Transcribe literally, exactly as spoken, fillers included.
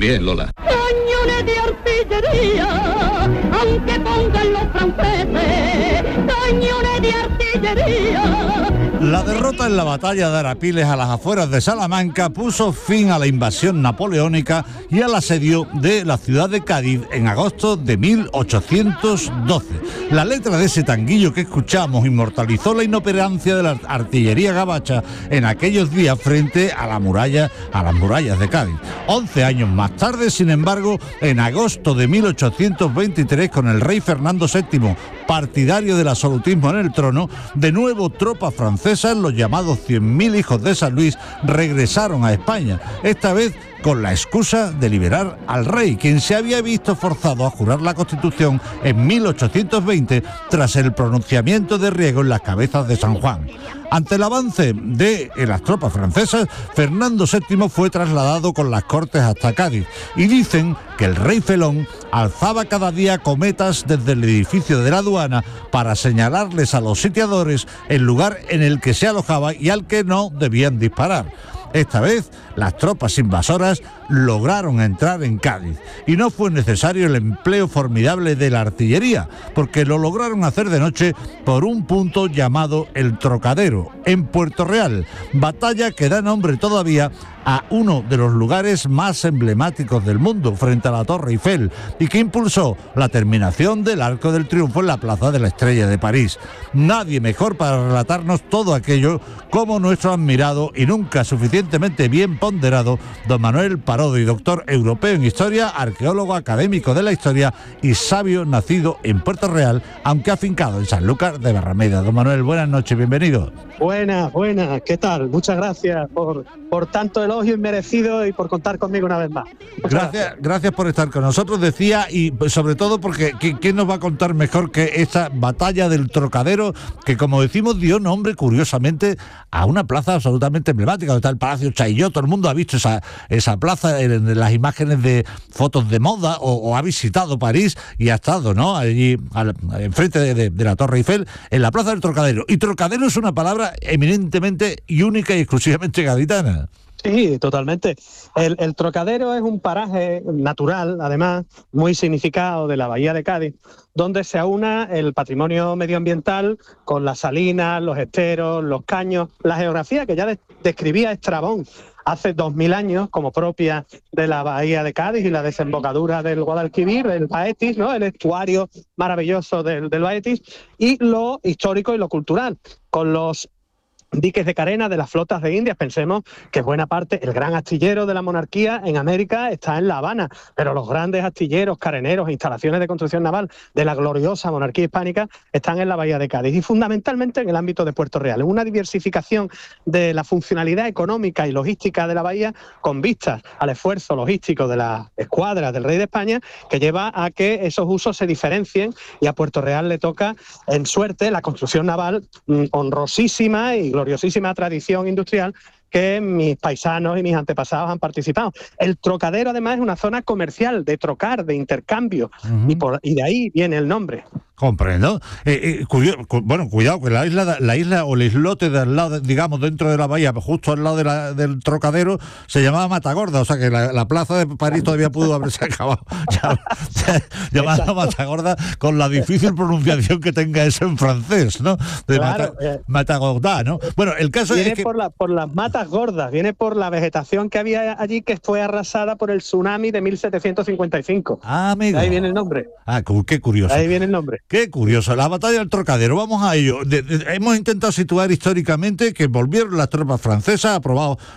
también, Lola. Cañones de artillería, aunque pongan los franceses, cañones de artillería. La derrota en la batalla de Arapiles a las afueras de Salamanca puso fin a la invasión napoleónica y al asedio de la ciudad de Cádiz en agosto de mil ochocientos doce. La letra de ese tanguillo que escuchamos inmortalizó la inoperancia de la artillería gabacha en aquellos días frente a la muralla, a las murallas de Cádiz. Once años más tarde, sin embargo, en agosto de mil ochocientos veintitrés, con el rey Fernando séptimo, partidario del absolutismo en el trono, de nuevo tropas francesas, los llamados cien mil hijos de San Luis, regresaron a España, esta vez con la excusa de liberar al rey, quien se había visto forzado a jurar la Constitución en mil ochocientos veinte tras el pronunciamiento de Riego en las Cabezas de San Juan. Ante el avance de las tropas francesas, Fernando séptimo fue trasladado con las cortes hasta Cádiz, y dicen que el rey Felón alzaba cada día cometas desde el edificio de la aduana para señalarles a los sitiadores el lugar en el que se alojaba y al que no debían disparar. Esta vez, las tropas invasoras lograron entrar en Cádiz y no fue necesario el empleo formidable de la artillería, porque lo lograron hacer de noche por un punto llamado El Trocadero, en Puerto Real, batalla que da nombre todavía a uno de los lugares más emblemáticos del mundo, frente a la Torre Eiffel, y que impulsó la terminación del Arco del Triunfo en la Plaza de la Estrella de París. Nadie mejor para relatarnos todo aquello como nuestro admirado y nunca suficientemente bien ponderado don Manuel Parodi, doctor europeo en historia, arqueólogo académico de la historia y sabio nacido en Puerto Real, aunque afincado en Sanlúcar de Barrameda. Don Manuel, buenas noches, bienvenido. Buenas, buenas, ¿qué tal? Muchas gracias por, por tanto elogio inmerecido y por contar conmigo una vez más. Muchas gracias, gracias, gracias por estar con nosotros, decía, y sobre todo porque ¿quién nos va a contar mejor que esta batalla del Trocadero, que como decimos dio nombre curiosamente a una plaza absolutamente emblemática, donde está el Palacio Chaillot? Todo el mundo ha visto esa, esa plaza en, en las imágenes de fotos de moda o, o ha visitado París y ha estado, ¿no?, allí al, enfrente de, de, de la Torre Eiffel, en la plaza del Trocadero. Y Trocadero es una palabra eminentemente y única y exclusivamente gaditana. Sí, totalmente. El, el Trocadero es un paraje natural, además, muy significado de la Bahía de Cádiz, donde se aúna el patrimonio medioambiental con las salinas, los esteros, los caños, la geografía que ya de, describía Estrabón hace dos mil años como propia de la Bahía de Cádiz y la desembocadura del Guadalquivir, el Baetis, ¿no?, el estuario maravilloso del, del Baetis, y lo histórico y lo cultural, con los diques de carena de las flotas de Indias. Pensemos que buena parte, el gran astillero de la monarquía en América está en La Habana, pero los grandes astilleros, careneros, instalaciones de construcción naval de la gloriosa monarquía hispánica están en la Bahía de Cádiz y fundamentalmente en el ámbito de Puerto Real. Es una diversificación de la funcionalidad económica y logística de la bahía con vistas al esfuerzo logístico de las escuadras del rey de España, que lleva a que esos usos se diferencien, y a Puerto Real le toca en suerte la construcción naval mmm, honrosísima y gloriosa gloriosísima tradición industrial que mis paisanos y mis antepasados han participado. El Trocadero, además, es una zona comercial, de trocar, de intercambio, uh-huh. y, por, y de ahí viene el nombre. Comprendo. Eh, eh, cuyo, cu, bueno, cuidado, que la isla, la isla o el islote de al lado, digamos, dentro de la bahía, justo al lado de la, del Trocadero, se llamaba Matagorda, o sea que la, la plaza de París todavía pudo haberse acabado llamada Matagorda, con la difícil pronunciación que tenga eso en francés, ¿no? De claro, Mata, eh, Matagorda, ¿no? Bueno, el caso viene es que... por, la, por las matas gordas, viene por la vegetación que había allí, que fue arrasada por el tsunami de mil setecientos cincuenta y cinco. Ah, amigo. Ahí viene el nombre. Ah, qué curioso. Ahí viene el nombre. Qué curioso, la batalla del Trocadero, vamos a ello. De, de, hemos intentado situar históricamente que volvieron las tropas francesas, aprobados